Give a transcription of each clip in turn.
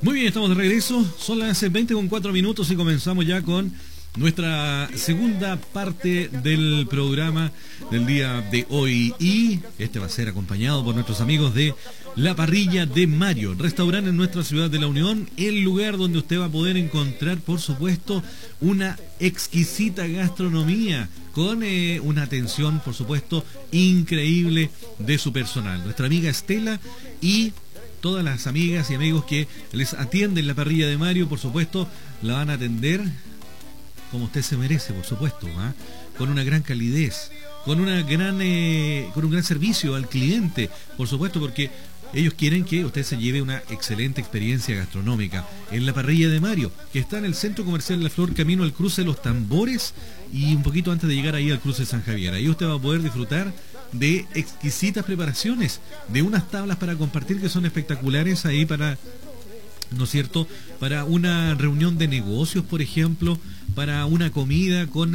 Muy bien, estamos de regreso. Son las 20:04 y comenzamos ya con nuestra segunda parte del programa del día de hoy. Y este va a ser acompañado por nuestros amigos de La Parrilla de Mario, restaurante en nuestra ciudad de La Unión, el lugar donde usted va a poder encontrar, por supuesto, una exquisita gastronomía con una atención, por supuesto, increíble de su personal. Nuestra amiga Estela y todas las amigas y amigos que les atienden La Parrilla de Mario, por supuesto, la van a atender como usted se merece, por supuesto, con una gran calidez, con un gran servicio al cliente, por supuesto, porque ellos quieren que usted se lleve una excelente experiencia gastronómica en La Parrilla de Mario, que está en el Centro Comercial La Flor, camino al cruce de Los Tambores y un poquito antes de llegar ahí al cruce de San Javier. Ahí usted va a poder disfrutar de exquisitas preparaciones, de unas tablas para compartir que son espectaculares ahí para, ¿no es cierto?, para una reunión de negocios, por ejemplo, para una comida con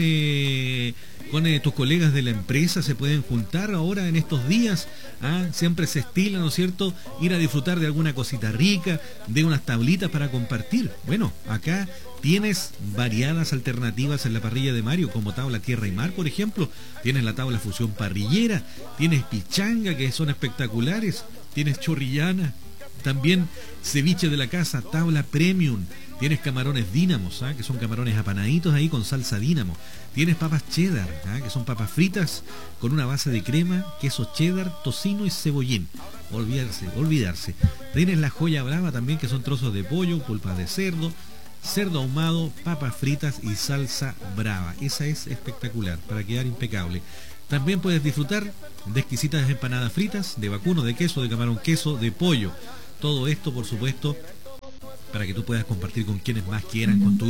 tus colegas de la empresa. Se pueden juntar ahora en estos días, siempre se estila, ¿no es cierto?, ir a disfrutar de alguna cosita rica, de unas tablitas para compartir. Bueno, acá tienes variadas alternativas en La Parrilla de Mario, como tabla tierra y mar, por ejemplo. Tienes la tabla fusión parrillera, tienes pichanga, que son espectaculares, tienes chorrillana, también ceviche de la casa, tabla premium. Tienes camarones dínamos, que son camarones apanaditos ahí con salsa dínamo. Tienes papas cheddar, que son papas fritas con una base de crema, queso cheddar, tocino y cebollín. Olvidarse. Tienes la joya brava también, que son trozos de pollo, pulpas de cerdo, cerdo ahumado, papas fritas y salsa brava. Esa es espectacular, para quedar impecable. También puedes disfrutar de exquisitas empanadas fritas, de vacuno, de queso, de camarón queso, de pollo. Todo esto, por supuesto, para que tú puedas compartir con quienes más quieran, con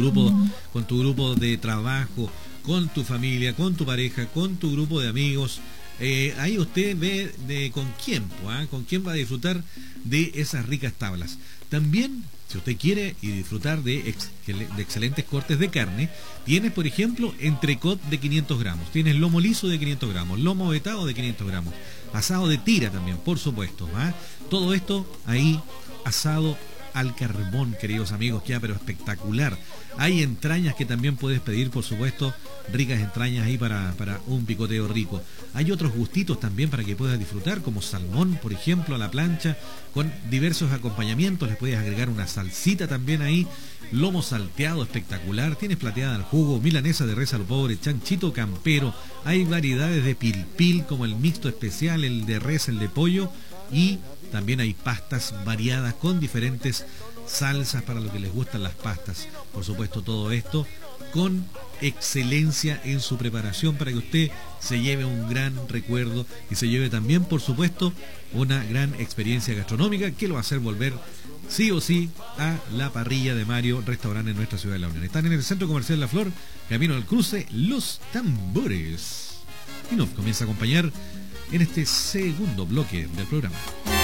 tu grupo de trabajo, con tu familia, con tu pareja, con tu grupo de amigos. Ahí usted ve con quién va a disfrutar de esas ricas tablas. También, si usted quiere disfrutar de excelentes cortes de carne, tienes, por ejemplo, entrecot de 500 gramos, tienes lomo liso de 500 gramos, lomo vetado de 500 gramos, asado de tira también, por supuesto. Todo esto ahí, asado al carbón, queridos amigos, queda pero espectacular. Hay entrañas que también puedes pedir, por supuesto, ricas entrañas ahí para un picoteo rico. Hay otros gustitos también para que puedas disfrutar, como salmón, por ejemplo, a la plancha, con diversos acompañamientos. Les puedes agregar una salsita también ahí, lomo salteado espectacular, tienes plateada al jugo, milanesa de res al pobre, chanchito campero. Hay variedades de pilpil, como el mixto especial, el de res, el de pollo, y también hay pastas variadas con diferentes salsas para lo que les gustan las pastas. Por supuesto, todo esto con excelencia en su preparación para que usted se lleve un gran recuerdo y se lleve también, por supuesto, una gran experiencia gastronómica que lo va a hacer volver sí o sí a La Parrilla de Mario, restaurante en nuestra ciudad de La Unión. Están en el Centro Comercial La Flor, camino al cruce Los Tambores. Y nos comienza a acompañar en este segundo bloque del programa.